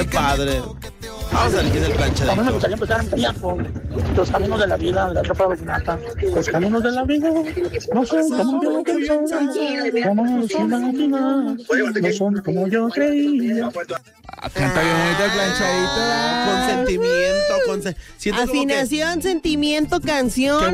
Padre. Vamos a elegir el A mí me planchadito. gustaría empezar en tiempo. Los caminos de la vida, la tropa vallenata. Los caminos de la vida no son como yo pensaba, como los imaginaba, no son como yo creía. Canta bien bonito el planchadito. Con sentimiento, siento como que- Afinación, sentimiento, canción.